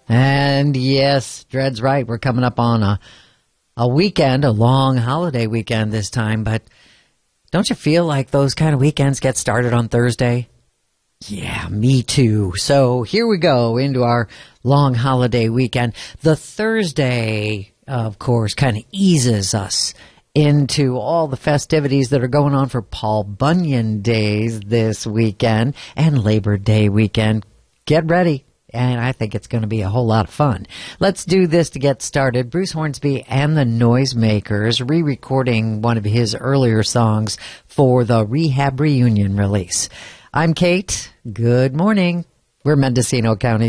And yes, Dred's right. We're coming up on a weekend, a long holiday weekend this time. But don't you feel like those kind of weekends get started on Thursday? Yeah, me too. So here we go into our long holiday weekend. The Thursday, of course, kind of eases us into all the festivities that are going on for Paul Bunyan days this weekend and Labor Day weekend. Get ready. And I think it's going to be a whole lot of fun. Let's do this to get started. Bruce Hornsby and the Noisemakers re-recording one of his earlier songs for the Rehab Reunion release. I'm Kate. Good morning. We're Mendocino County.